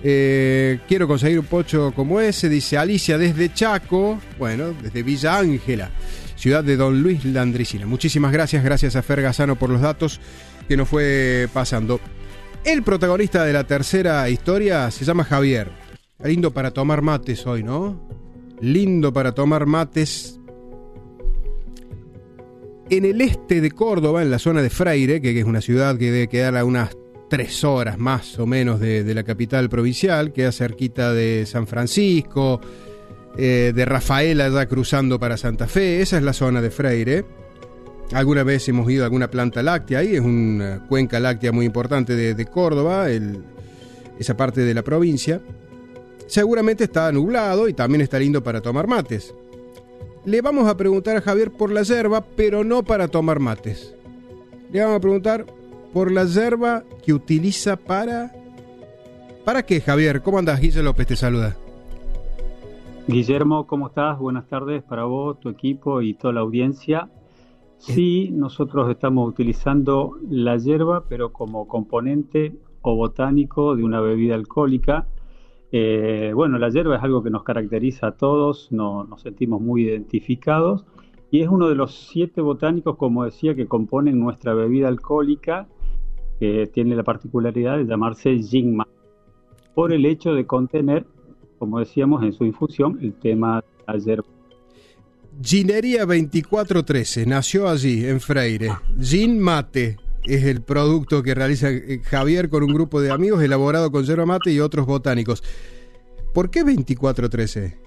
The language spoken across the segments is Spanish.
Quiero conseguir un pocho como ese, dice Alicia desde Chaco, bueno, desde Villa Ángela, ciudad de Don Luis Landricina. Muchísimas gracias a Fer Gazzano por los datos que nos fue pasando. El protagonista de la tercera historia se llama Javier. Lindo para tomar mates hoy, ¿no? Lindo para tomar mates. En el este de Córdoba, en la zona de Freire, que es una ciudad que debe quedar a unas 3 horas más o menos de la capital provincial, queda cerquita de San Francisco, de Rafaela, ya cruzando para Santa Fe. Esa es la zona de Freire. Alguna vez hemos ido a alguna planta láctea ahí, es una cuenca láctea muy importante de Córdoba, esa parte de la provincia. Seguramente está nublado y también está lindo para tomar mates. Le vamos a preguntar a Javier por la yerba, pero no para tomar mates. Le vamos a preguntar por la yerba que utiliza para... ¿Para qué, Javier? ¿Cómo andás? Guillermo López te saluda. Guillermo, ¿cómo estás? Buenas tardes para vos, tu equipo y toda la audiencia. Sí, nosotros estamos utilizando la yerba, pero como componente o botánico de una bebida alcohólica. Bueno, la yerba es algo que nos caracteriza a todos, nos sentimos muy identificados y es uno de los 7 botánicos, como decía, que componen nuestra bebida alcohólica, que tiene la particularidad de llamarse Gin Mate, por el hecho de contener, como decíamos en su infusión, el tema de la yerba. Ginería 2413, nació allí, en Freire. Gin Mate es el producto que realiza Javier con un grupo de amigos, elaborado con yerba mate y otros botánicos. ¿Por qué 2413?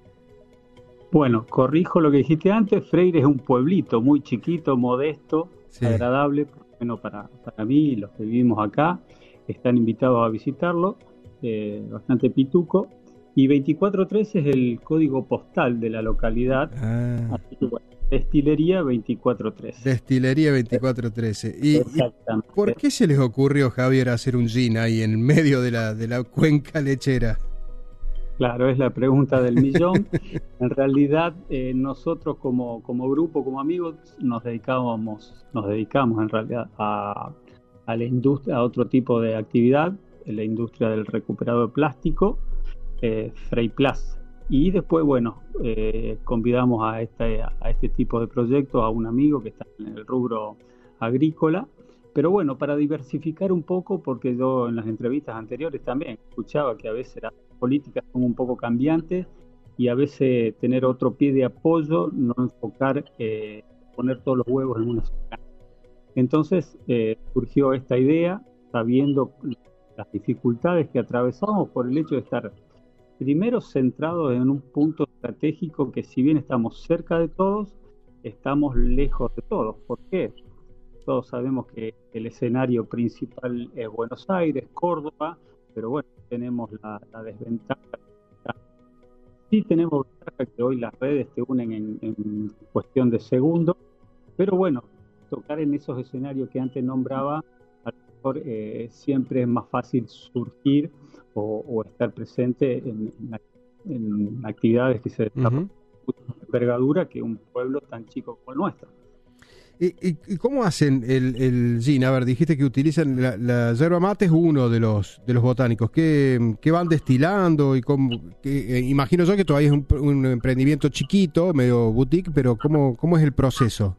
Bueno, corrijo lo que dijiste antes. Freire es un pueblito muy chiquito, modesto, sí, agradable, bueno, para mí y los que vivimos acá. Están invitados a visitarlo, bastante pituco. Y 2413 es el código postal de la localidad. Así que, bueno, Destilería 2413. Destilería 2413. ¿Y por qué se les ocurrió, Javier, hacer un gin ahí en medio de la cuenca lechera? Claro, es la pregunta del millón. En realidad, nosotros como grupo, como amigos, nos dedicamos en realidad a la industria, a otro tipo de actividad, en la industria del recuperado de plástico, Freiplas. Y después, bueno, convidamos a este tipo de proyectos a un amigo que está en el rubro agrícola. Pero bueno, para diversificar un poco, porque yo en las entrevistas anteriores también escuchaba que a veces las políticas son un poco cambiantes y a veces tener otro pie de apoyo, no enfocar, poner todos los huevos en una sola. Entonces surgió esta idea, sabiendo las dificultades que atravesamos por el hecho de estar primero centrados en un punto estratégico que, si bien estamos cerca de todos, estamos lejos de todos. ¿Por qué? Todos sabemos que el escenario principal es Buenos Aires, Córdoba, pero bueno, tenemos la desventaja. Sí tenemos ventaja que hoy las redes te unen en cuestión de segundos, pero bueno, tocar en esos escenarios que antes nombraba, a lo mejor siempre es más fácil surgir o estar presente en actividades que se desarrollan con envergadura que un pueblo tan chico como el nuestro. ¿Y cómo hacen el gin? A ver, dijiste que utilizan la yerba mate, es uno de los botánicos. ¿Qué van destilando? Y imagino yo que todavía es un emprendimiento chiquito, medio boutique, pero ¿cómo es el proceso?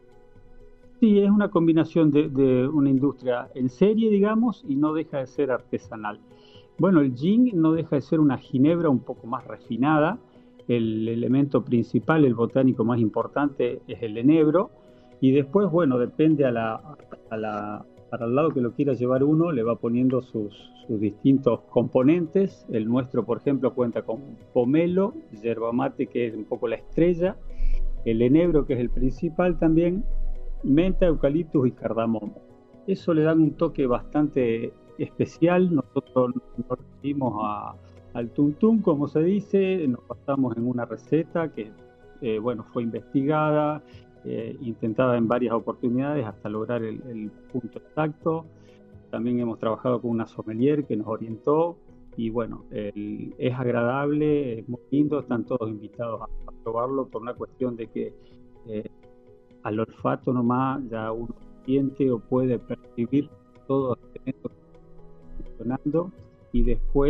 Sí, es una combinación de una industria en serie, digamos, y no deja de ser artesanal. Bueno, el gin no deja de ser una ginebra un poco más refinada. El elemento principal, el botánico más importante, es el enebro. Y después, bueno, depende para el lado que lo quiera llevar uno, le va poniendo sus distintos componentes. El nuestro, por ejemplo, cuenta con pomelo, yerba mate, que es un poco la estrella, el enebro, que es el principal también, menta, eucaliptus y cardamomo. Eso le da un toque bastante especial. Nosotros nos referimos al tuntum, como se dice, nos basamos en una receta que, bueno, fue investigada, intentada en varias oportunidades hasta lograr el punto exacto. También hemos trabajado con una sommelier que nos orientó y bueno, es agradable, es muy lindo, están todos invitados a probarlo por una cuestión de que al olfato nomás ya uno siente o puede percibir todo el elemento funcionando y después